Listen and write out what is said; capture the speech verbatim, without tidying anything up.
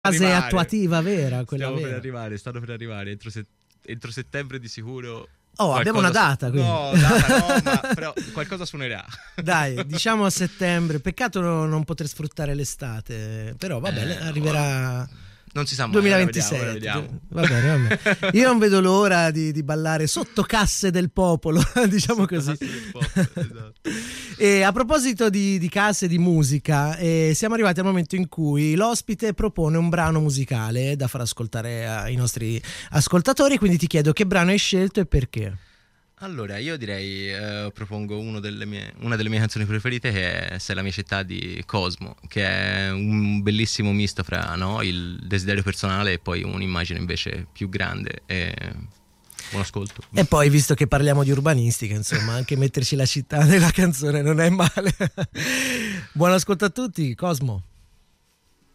fase arrivare. attuativa vera, quella Stiamo vera. per arrivare, stanno per arrivare entro, set- entro settembre di sicuro. Oh, abbiamo una data, su- quindi. No, data no, ma però qualcosa suonerà. Dai, diciamo a settembre. Peccato no- non poter sfruttare l'estate, però va bene, Eh, arriverà Non si sa mai. duemilaventisette. ora vediamo, ora vediamo. Va bene, va bene. Io non vedo l'ora di, di ballare sotto casse del popolo, diciamo così. Esatto. E a proposito di, di casse di musica, eh, siamo arrivati al momento in cui l'ospite propone un brano musicale da far ascoltare ai nostri ascoltatori, quindi ti chiedo che brano hai scelto e perché. Allora, io direi, eh, propongo uno delle mie- una delle mie canzoni preferite, che è Se la mia città di Cosmo, che è un bellissimo misto fra, no, il desiderio personale e poi un'immagine invece più grande. E buon ascolto. E poi, visto che parliamo di urbanistica, insomma, anche metterci la città nella canzone non è male. Buon ascolto a tutti, Cosmo.